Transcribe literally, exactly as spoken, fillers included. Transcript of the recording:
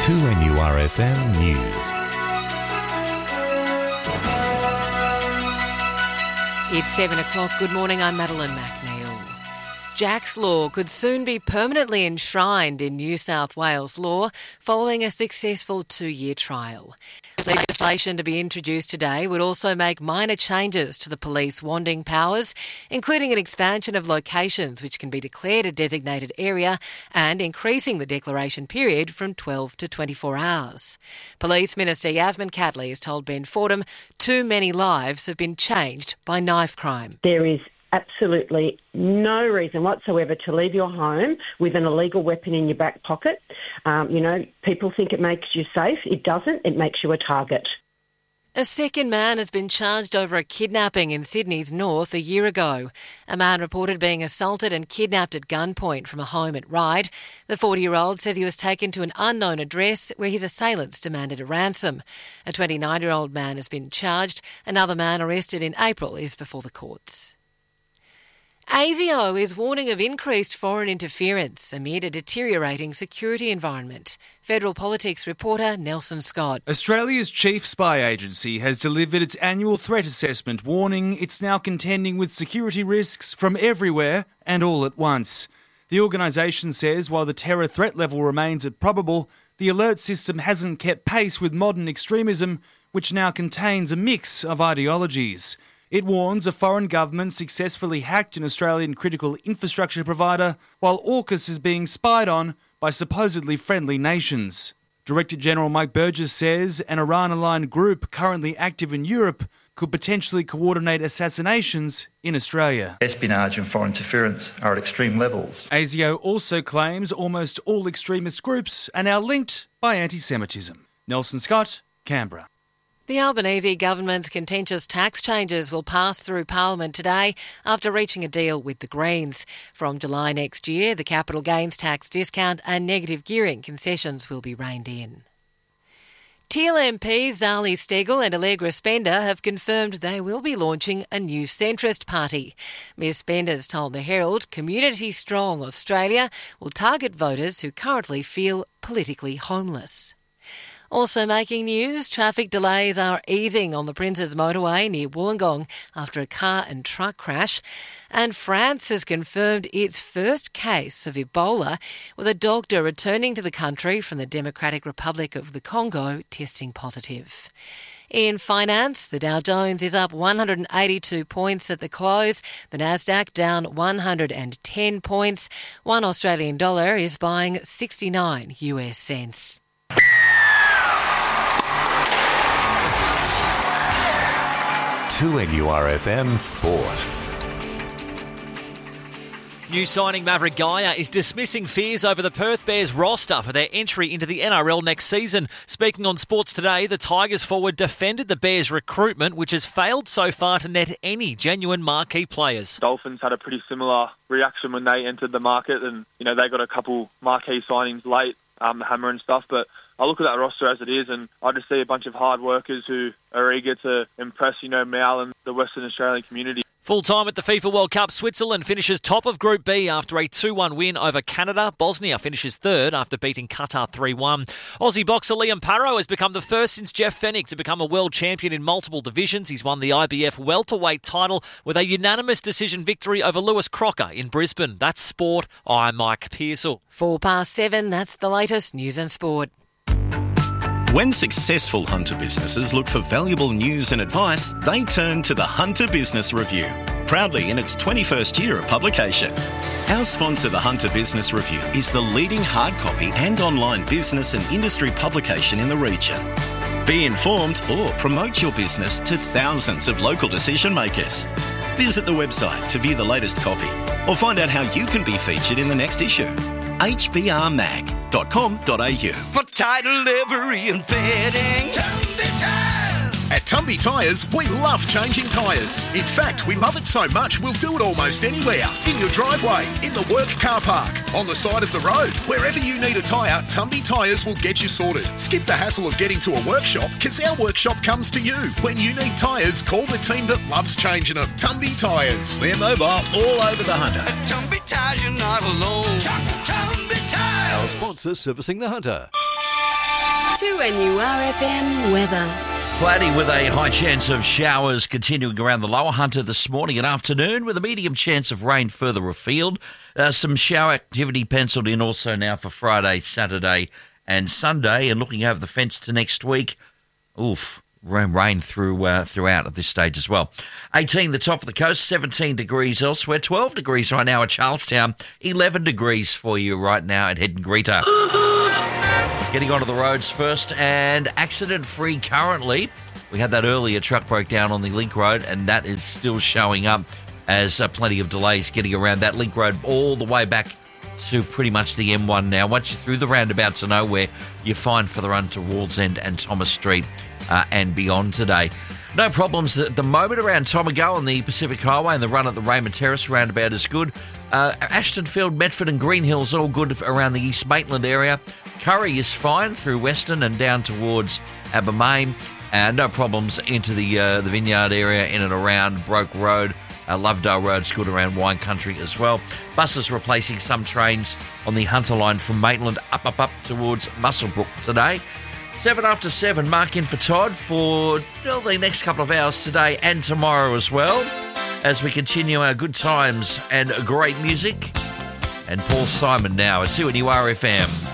two N U R F M News. It's seven o'clock. Good morning, I'm Madeline McNeil. Jack's Law could soon be permanently enshrined in New South Wales law following a successful two-year trial. Legislation to be introduced today would also make minor changes to the police wanding powers, including an expansion of locations which can be declared a designated area and increasing the declaration period from twelve to twenty-four hours. Police Minister Yasmin Catley has told Ben Fordham too many lives have been changed by knife crime. There is absolutely no reason whatsoever to leave your home with an illegal weapon in your back pocket. Um, you know, people think it makes you safe. It doesn't. It makes you a target. A second man has been charged over a kidnapping in Sydney's north a year ago. A man reported being assaulted and kidnapped at gunpoint from a home at Ryde. The forty-year-old says he was taken to an unknown address where his assailants demanded a ransom. A twenty-nine-year-old man has been charged. Another man arrested in April is before the courts. ASIO is warning of increased foreign interference amid a deteriorating security environment. Federal Politics reporter Nelson Scott. Australia's chief spy agency has delivered its annual threat assessment, warning it's now contending with security risks from everywhere and all at once. The organisation says while the terror threat level remains at probable, the alert system hasn't kept pace with modern extremism, which now contains a mix of ideologies. It warns a foreign government successfully hacked an Australian critical infrastructure provider, while AUKUS is being spied on by supposedly friendly nations. Director General Mike Burgess says an Iran-aligned group currently active in Europe could potentially coordinate assassinations in Australia. Espionage and foreign interference are at extreme levels. ASIO also claims almost all extremist groups are now linked by anti-Semitism. Nelson Scott, Canberra. The Albanese government's contentious tax changes will pass through Parliament today after reaching a deal with the Greens. From July next year, the capital gains tax discount and negative gearing concessions will be reined in. Teal M Ps Zali Steggall and Allegra Spender have confirmed they will be launching a new centrist party. Miz Spender's told the Herald Community Strong Australia will target voters who currently feel politically homeless. Also making news, traffic delays are easing on the Princes Motorway near Wollongong after a car and truck crash. And France has confirmed its first case of Ebola, with a doctor returning to the country from the Democratic Republic of the Congo testing positive. In finance, the Dow Jones is up one hundred eighty-two points at the close. The Nasdaq down one hundred ten points. One Australian dollar is buying sixty-nine US cents. two N U R F M Sport. New signing Maverick Gaia is dismissing fears over the Perth Bears roster for their entry into the N R L next season. Speaking on Sports Today, the Tigers forward defended the Bears' recruitment, which has failed so far to net any genuine marquee players. Dolphins had a pretty similar reaction when they entered the market, and you know they got a couple marquee signings late, um, the Hammer and stuff, but I look at that roster as it is, and I just see a bunch of hard workers who are eager to impress, you know, Mal and the Western Australian community. Full-time at the FIFA World Cup, Switzerland finishes top of Group B after a two one win over Canada. Bosnia finishes third after beating Qatar three one. Aussie boxer Liam Parrow has become the first since Jeff Fennick to become a world champion in multiple divisions. He's won the I B F welterweight title with a unanimous decision victory over Lewis Crocker in Brisbane. That's sport. I'm Mike Pearsall. Four past seven, that's the latest news and sport. When successful hunter businesses look for valuable news and advice, they turn to the Hunter Business Review, proudly in its twenty-first year of publication. Our sponsor, the Hunter Business Review, is the leading hard copy and online business and industry publication in the region. Be informed or promote your business to thousands of local decision makers. Visit the website to view the latest copy or find out how you can be featured in the next issue. h b r mag dot com dot a u. For title, livery and bedding, Tumby Tyres. At Tumby Tyres, we love changing tyres. In fact, we love it so much we'll do it almost anywhere. In your driveway, in the work car park, on the side of the road. Wherever you need a tyre, Tumby Tyres will get you sorted. Skip the hassle of getting to a workshop, because our workshop comes to you. When you need tyres, call the team that loves changing them. Tumby Tyres. We're mobile all over the Hunter. At Tumby Tyres, you're not alone. Tumby Tyres. Our sponsor servicing the Hunter. two N U R F M weather. Cloudy with a high chance of showers continuing around the lower Hunter this morning and afternoon, with a medium chance of rain further afield. Uh, some shower activity penciled in also now for Friday, Saturday and Sunday. And looking over the fence to next week, oof, rain, rain through uh, throughout at this stage as well. eighteen the top of the coast, seventeen degrees elsewhere, twelve degrees right now at Charlestown, eleven degrees for you right now at Head and Greeter. Getting onto the roads first, and accident-free currently. We had that earlier truck breakdown on the Link Road, and that is still showing up as uh, plenty of delays getting around that Link Road all the way back to pretty much the M one now. Once you're through the roundabout to nowhere, you're fine for the run to Wallsend and Thomas Street uh, and beyond today. No problems at the moment around Tomago on the Pacific Highway, and the run at the Raymond Terrace roundabout is good. Uh, Ashtonfield, Medford and Green Hills all good around the East Maitland area. Curry is fine through Weston and down towards Abermain. And no problems into the uh, the Vineyard area in and around Broke Road. Uh, Lovedale Road's good around Wine Country as well. Buses replacing some trains on the Hunter line from Maitland up, up, up towards Muswellbrook today. Seven after seven, mark in for Todd for well, the next couple of hours today and tomorrow as well, as we continue our good times and great music. And Paul Simon now at two N U R F M.